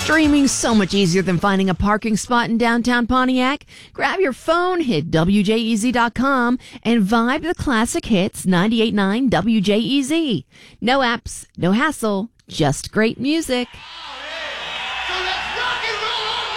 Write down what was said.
Streaming so much easier than finding a parking spot in downtown Pontiac. Grab your phone, hit WJEZ.com, and vibe the classic hits 98.9 WJEZ. No apps, no hassle, just great music. So let's rock and roll!